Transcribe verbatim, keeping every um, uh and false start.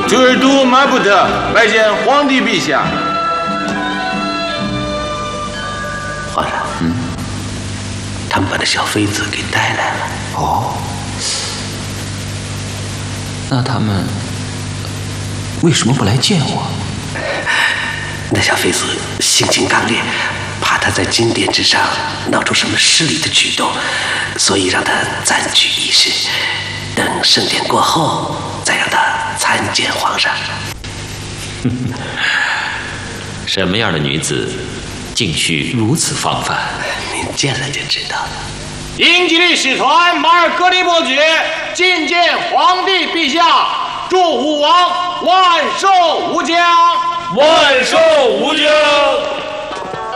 这儿都马不得，拜见皇帝陛下。 皇上，嗯，他们把那小妃子给带来了。 哦，那他们为什么不来见我？ 那小妃子性情刚烈，怕他在金殿之上闹出什么失礼的举动，所以让他暂居一室，等盛典过后再让他参见皇上。 什么样的女子竟需如此防范？ 您见了就知道了。 英吉利使团马尔格利伯爵觐见皇帝陛下，祝武王万寿无疆， 万寿无疆。